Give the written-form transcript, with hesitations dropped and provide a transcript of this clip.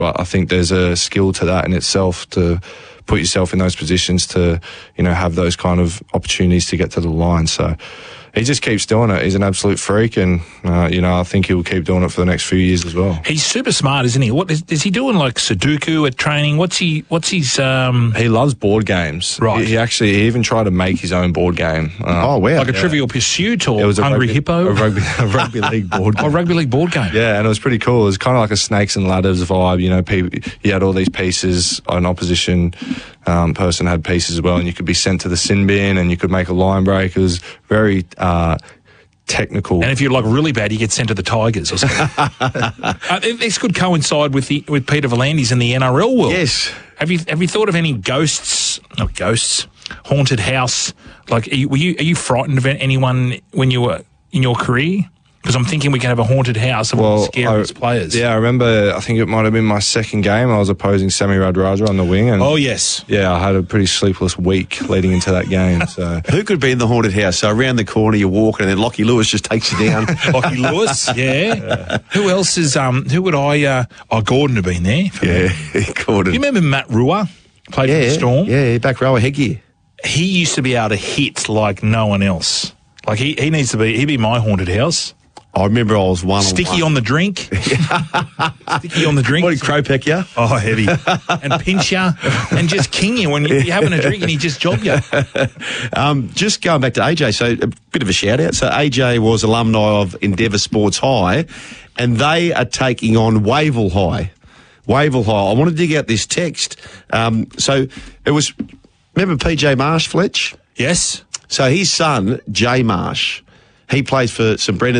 But I think there's a skill to that in itself, to put yourself in those positions to, have those kind of opportunities to get to the line. So he just keeps doing it. He's an absolute freak, and I think he'll keep doing it for the next few years as well. He's super smart, isn't he? What is he doing? Like Sudoku at training? What's his? He loves board games. Right. He even tried to make his own board game. Wow! Like a Trivial Pursuit or Hungry Hippo? A rugby league board game. A rugby league board game. Yeah, and it was pretty cool. It was kind of like a Snakes and Ladders vibe. You had all these pieces. An opposition person had pieces as well, and you could be sent to the sin bin, and you could make a line break. It was very technical. And if you're really bad, you get sent to the Tigers or something. This could coincide with Peter V'landys in the NRL world. Yes. Have you thought of any haunted house? Like, are you frightened of anyone when you were in your career? Because I'm thinking we can have a haunted house of all the scariest players. Yeah, I remember, I think it might have been my second game. I was opposing Sammy Radradra on the wing. And oh, yes. Yeah, I had a pretty sleepless week leading into that game. So who could be in the haunted house? So around the corner you're walking and then Lockie Lewis just takes you down. Lockie Lewis, yeah. Who else is, who would I, Gordon have been there. Gordon. You remember Matt Rua? Played for the Storm? Yeah, back rower headgear. He used to be able to hit like no one else. Like he'd be my haunted house. I remember I was one Sticky on the drink. Sticky on the drink. What did Crow peck you? Oh, heavy. And pinch you and just king you when you're having a drink and he just job you. Just going back to AJ, so a bit of a shout out. So AJ was alumni of Endeavour Sports High, and they are taking on Wavell High. Wavell High. I want to dig out this text. So it was, remember PJ Marsh, Fletch? Yes. So his son, Jay Marsh, he plays for St Brendan.